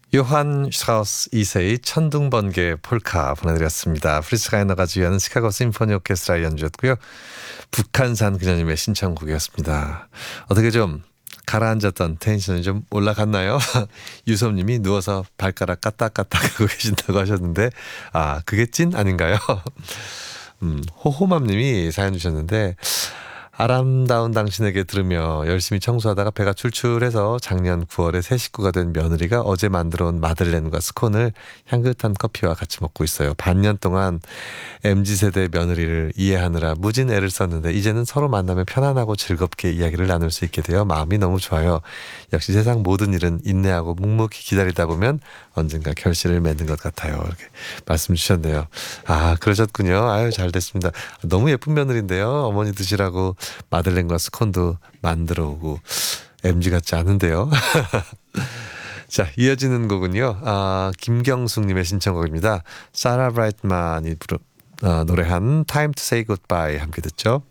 요한 슈트라우스 2세의 천둥번개 폴카 보내드렸습니다. 프리츠 가이너가 지휘하는 시카고 심포니 오케스트라 연주였고요. 북한산 그녀님의 신청곡이었습니다. 어떻게 좀 가라앉았던 텐션이 좀 올라갔나요? 유섭님이 누워서 발가락 까딱까딱 하고 계신다고 하셨는데 그게 찐 아닌가요? 호호맘님이 사연 주셨는데 아름다운 당신에게 들으며 열심히 청소하다가 배가 출출해서 작년 9월에 새 식구가 된 며느리가 어제 만들어 온 마들렌과 스콘을 향긋한 커피와 같이 먹고 있어요. 반년 동안 MZ세대 며느리를 이해하느라 무진 애를 썼는데 이제는 서로 만나면 편안하고 즐겁게 이야기를 나눌 수 있게 되어 마음이 너무 좋아요. 역시 세상 모든 일은 인내하고 묵묵히 기다리다 보면 언젠가 결실을 맺는 것 같아요. 이렇게 말씀 주셨네요. 그러셨군요. 아유, 잘 됐습니다. 너무 예쁜 며느리인데요. 어머니 드시라고 마들렌과 스콘도 만들어 오고 MG 같지 않은데요. 자, 이어지는 곡은요. 김경숙님의 신청곡입니다. 사라 브라이트만이 노래한 Time to Say Goodbye 함께 듣죠.